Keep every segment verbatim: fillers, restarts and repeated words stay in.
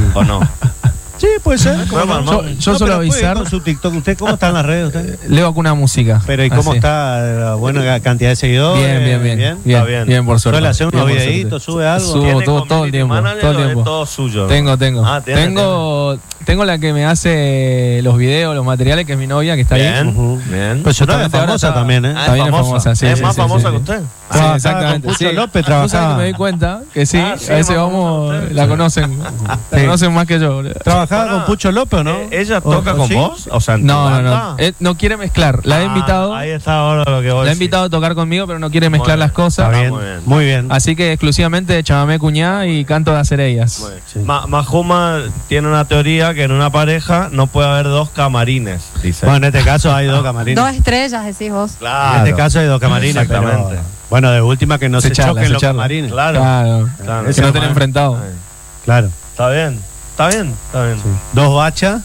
¿O no? Sí, puede ser. No, Yo, yo no, suelo pero puede ir avisar. con su TikTok. ¿Usted cómo está en las redes? ¿Usted? Leo alguna música. Pero ¿y cómo así. está? Buena cantidad de seguidores. Bien, bien, bien. Bien, bien, bien. bien, por suerte. Suele hacer unos Bien, por videitos, suerte. sube algo. Subo ¿Tiene todo, todo el community tiempo. manager Todo el o es tiempo. todo suyo? Tengo, tengo. Ah, tiene, tengo, tengo la que me hace los videos, los materiales, que es mi novia, que está Bien, ahí. Ujú. bien. Pues su novia es Justamente ahora famosa está- también, ¿eh? Ah, Está bien famosa, sí, ¿Es sí, más sí, famosa sí, que sí. usted? Sí, Trabajaba exactamente. con Pucho sí. López, Vos sabés trabajaba. que me di cuenta que sí, Ah, sí, a veces más vamos, famosa usted. la conocen, la Sí. conocen más que yo. ¿Trabajaba Pará. con Pucho López o no? Eh, ¿Ella ¿O- toca o con sí? vos? O sea, ¿en tu No, no, banda? no. Eh, no quiere mezclar. La he Ah, invitado, Ahí está ahora lo que vos la he decís. invitado a tocar conmigo, pero no quiere mezclar bien. las cosas. Está bien, muy bien. muy bien. Así que exclusivamente chamamé cuñá y canto de acerellas. Muy bien. Sí. Ma- Majuma tiene una teoría que en una pareja no puede haber dos camarines, dice. Bueno, en este caso hay dos camarines. Dos estrellas, decís vos. claro. En este caso hay dos camarines. Exactamente. pero, bueno, de última que no Se se, charla, choquen se los charla. camarines. Claro. Claro. Claro. Que Ese no es estén más- enfrentados. Ay, Claro. Está bien, está bien, está bien. Dos bachas.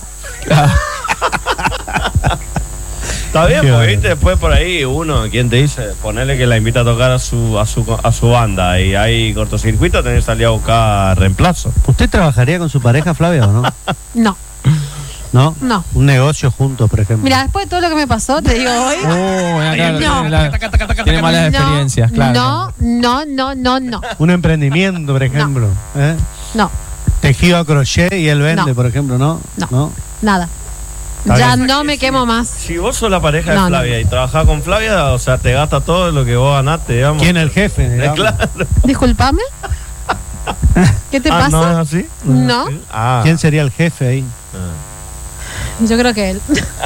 Está bien, Qué porque bárbaro. viste después por ahí uno, ¿quién te dice? Ponerle que la invita a tocar a su a su a su banda y hay cortocircuito, tenés que salir a buscar reemplazo. ¿Usted trabajaría con su pareja, Flavia, o no? No, ¿No? no. Un negocio juntos, por ejemplo. Mira, después de todo lo que me pasó, te digo hoy. Oh, acá No. tiene, la- tiene malas no, experiencias, claro. No, no, no, no, no. Un emprendimiento, por ejemplo. ¿eh? No, Tejido a crochet y él vende, No. por ejemplo, ¿no? No. nada. Está Ya bien. no me quemo más. Si vos sos la pareja de No, no. Flavia y trabajás con Flavia, o sea, te gasta todo lo que vos ganaste, digamos. ¿Quién es el jefe? Eh, digamos? Claro. Disculpame. ¿Qué te Ah, pasa? ¿no es así? No, Ah. ¿Quién sería el jefe ahí? yo creo que él.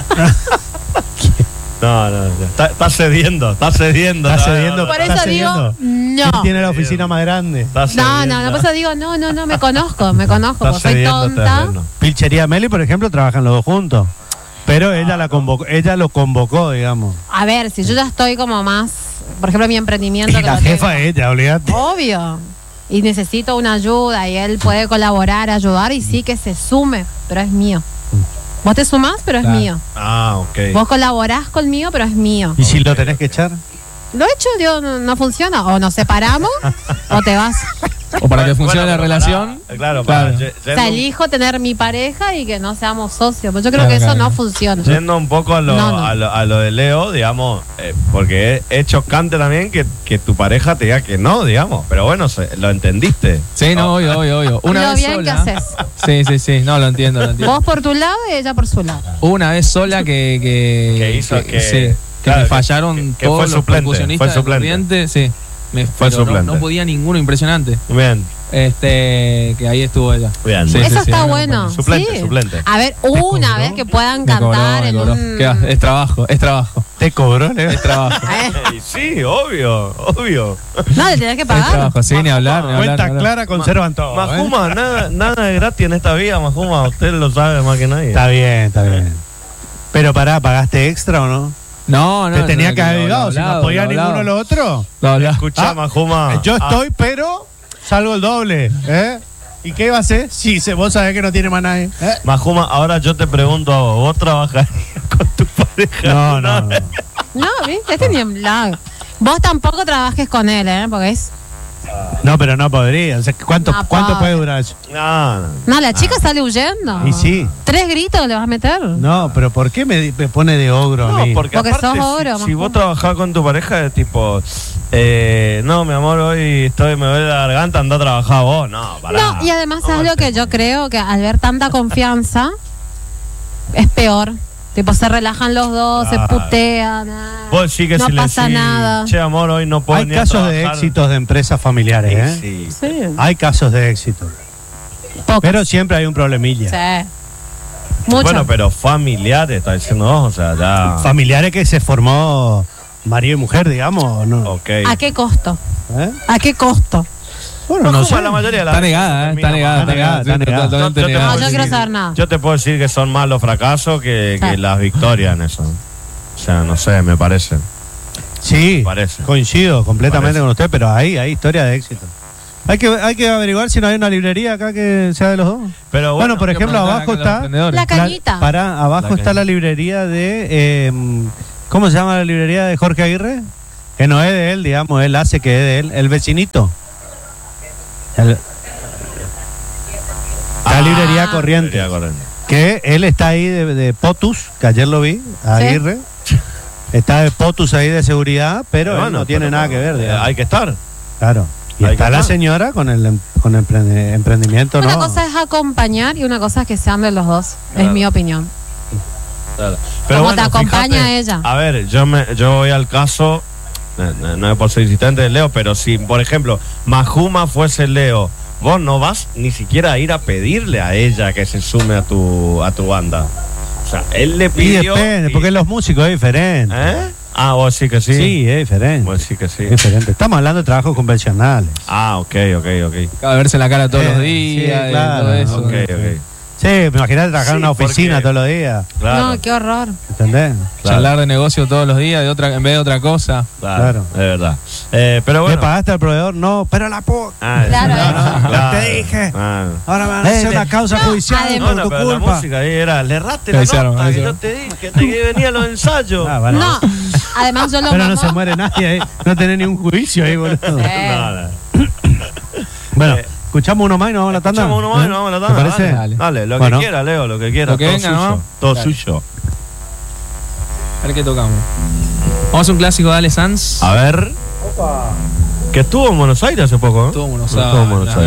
No, no, no. Está, está cediendo, está cediendo. Está no, cediendo. no, no, Por ¿Está eso digo, cediendo? no. ¿Quién tiene la oficina más grande? está No, cediendo. no, no, por eso digo, no, no, no, me conozco, me conozco, Está porque soy cediendo tonta. terreno. Pilchería Meli, por ejemplo, trabajan los dos juntos. Pero ella la convocó, ella lo convocó, digamos. A ver, si yo ya estoy como más, por ejemplo, mi emprendimiento. Y que la lo tengo- jefa es ella, olvídate. Obvio. Y necesito una ayuda y él puede colaborar, ayudar y sí que se sume, pero es mío. Vos te sumás, pero es Claro. mío. Ah, ok. Vos colaborás conmigo, pero es mío. ¿Y si lo tenés que echar? Lo he hecho, digo, no, no funciona. O nos separamos o te vas. O para que Bueno, funcione la pero relación. pará, claro, Claro. para, ye- O sea, yendo, elijo tener mi pareja y que no seamos socios. Pues yo creo Claro, que eso claro. no funciona. yendo un poco a lo, No, no. A, lo, a lo de Leo, digamos, eh, porque es, es chocante también que, que tu pareja te diga que no, digamos. Pero bueno, se- lo entendiste. Sí, no, obvio, obvio, obvio. Una Lo vez bien sola. que haces. Sí, sí, sí. No, lo entiendo, lo entiendo. Vos por tu lado y ella por su lado. Una vez sola que. Que, Que hizo que- sí, que claro, me que- fallaron que- que todos fue los suplente, percusionistas fue suplente. de corriente, sí. Me, Fue pero no- suplente. No, podía ninguno, impresionante. Bien, Este, que ahí estuvo ella. bien. Sí, Eso sí, está no, no, bueno. Suplente, sí. suplente. A ver, una vez que puedan Me cobró, cantar me en cobró. un. ¿Qué va? Es trabajo, es trabajo, ¿Te cobró, Leo? es trabajo. Eh, Y sí, obvio, obvio. No, le tenés que Es pagar. trabajo, sí, ni hablar, ni hablar. Cuenta ni hablar. clara, conservan todo. ¿eh? Majuma, nada, nada es gratis en esta vida, Majuma. Usted lo sabe más que nadie. Está bien, está bien. Pero pará, ¿pagaste extra o no? No, no. Te tenía no, que haber lo ayudado. Si no hablado, podía lo ninguno de hablado. los otros. Lo hablado. Escuchá, Ah, Majuma. Yo Ah, estoy, pero salgo el doble. ¿eh? ¿Y qué va a hacer? Si se, vos sabés que no tiene más nadie. ¿eh? Majuma, ahora yo te pregunto a vos, ¿vos trabajarías con tu pareja? No, no, no. No, ¿viste? Este ni en blanco. Vos tampoco trabajes con él, ¿eh? Porque es. No, pero no podría. O sea, ¿cuánto, No, ¿cuánto pobre. puede durar eso? No, no. No, la chica sale huyendo. Y sí. ¿Tres gritos le vas a meter? No, pero ¿por qué me, me pone de ogro a No, mí? porque, Porque aparte, sos si- ogro, si, Majuma. vos trabajás con tu pareja, es tipo, eh, no, mi amor, hoy estoy, me duele la garganta, anda a trabajar vos. No, pará. No, y además ¿Cómo es algo haces? que yo creo que al ver tanta confianza es peor. Tipo, se relajan los dos, Claro. se putean. ah, Vos sí que no si le pasa decís, nada. che, amor, hoy no puedo Hay ni a casos de trabajar. éxitos de empresas familiares, ¿eh? Sí, sí. Sí. Hay casos de éxito. Pocos. Pero siempre hay un problemilla. Sí. Mucho. Bueno, pero familiares, está diciendo vos, o sea, ya. Familiares que se formó marido y mujer, digamos, ¿o no? Ok. ¿A qué costo? ¿Eh? ¿A qué costo? Bueno, No, no sé. la mayoría de las Está veces negada, se eh, está termina negada, mal. está negada. Está sí, negada. totalmente Yo te negada. No, yo puedo quiero decir- saber nada. Yo te puedo decir que son más los fracasos que, que Sí. las victorias en eso. O sea, no sé, me parece. Sí, Parece. coincido completamente Parece. con usted, pero hay, hay historia de éxito. Hay que, hay que averiguar si no hay una librería acá que sea de los dos. Pero Bueno, bueno, por Hay que ejemplo, preguntar abajo acá a los está. emprendedores. La cañita. Para, abajo La está la librería de. eh, ¿Cómo se llama la librería de Jorge Aguirre? Que no es de él, digamos, él hace que es de él. El vecinito. El- ah, La librería Ah, Corrientes. librería Corrientes. Que él está ahí de, de Potus, que ayer lo vi, a Sí. Aguirre. Está de Potus ahí de seguridad, pero él Bueno, no tiene pero, nada que ver. eh, digamos. hay que estar. Claro. Y Hay está que la estar. señora con el, em- con el emprende- emprendimiento, Una ¿no? cosa es acompañar y una cosa es que se amen los dos. Claro. Es mi opinión. Claro. Como te acompaña fíjate, ella. A ver, yo me yo voy al caso, eh, no, no es por ser insistente de Leo, pero si, por ejemplo, Majuma fuese Leo, vos no vas ni siquiera a ir a pedirle a ella que se sume a tu a tu banda. O sea, él le Y pidió. depende, y- porque los músicos es diferente. ¿Eh? Ah, vos sí que sí. Sí, es diferente. Vos sí que sí. Es diferente. Estamos hablando de trabajos convencionales. Ah, ok, ok, ok. Acaba de verse la cara todos Eh, los sí, días, y claro, todo eso. Ok, ok. Sí, imagínate trabajar en Sí, una oficina porque- todos los días. Claro. No, qué horror. ¿Entendés? Claro. Charlar de negocio todos los días de otra, en vez de otra cosa. Claro, Claro. es verdad. Eh, pero ¿Le bueno. pagaste al proveedor? No, pero la po. Ah, Claro, sí, eso. claro. Te dije. Ah. Ahora van a Eh, hacer le- una causa No, judicial además- por No, tu no, pero la culpa. música ahí era, le erraste la Avisaron, nota que avisaron. yo te dije, te que venía los ensayos. Ah, vale. No, además yo lo Pero no mando- se muere nadie ahí. No tenés ni un juicio ahí, boludo. Eh. No, no. Bueno, Eh, escuchamos uno más y nos vamos a la tanda. Escuchamos uno más y ¿Eh? nos vamos a la tanda. ¿Te parece? Dale, dale, lo Bueno. que quiera, Leo, lo que quiera. Lo que todo venga, suyo. ¿no? Todo Dale. suyo. A ver qué tocamos. Vamos a hacer un clásico de Ale Sanz. A ver. Que estuvo en Buenos Aires hace poco, ¿eh? Estuvo en Buenos Estuvo en Aires, Buenos la Aires.